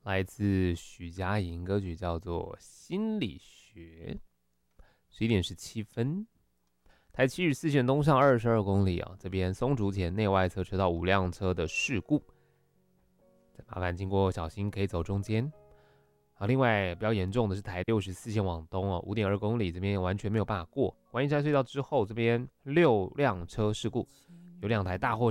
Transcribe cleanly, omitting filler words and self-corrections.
来自许佳莹，歌曲叫做《心理学》。11:17。台74线东上22公里啊，这边松竹前内外侧车道5辆车的事故，麻烦经过小心可以走中间。好，另外比较严重的是台64线往东哦，5.2公里这边完全没有办法过。观音山隧道之后，这边6辆车事故，有2台大货